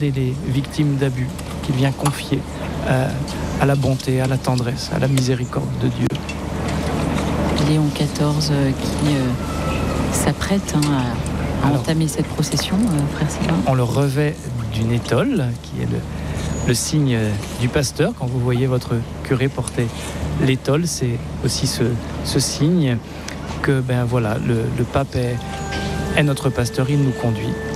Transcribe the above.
les victimes d'abus, qu'il vient confier à la bonté, à la tendresse, à la miséricorde de Dieu. Léon XIV qui s'apprête à entamer cette procession, frère Sylvain. On le revêt d'une étole, qui est le signe du pasteur. Quand vous voyez votre curé porter l'étole, c'est aussi ce signe que le pape est notre pasteur, il nous conduit.